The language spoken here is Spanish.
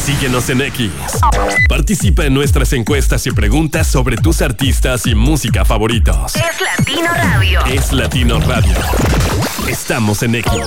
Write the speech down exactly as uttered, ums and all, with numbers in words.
Síguenos en X. Participa en nuestras encuestas y preguntas sobre tus artistas y música favoritos. Es Latino Radio. Es Latino Radio. Estamos en X.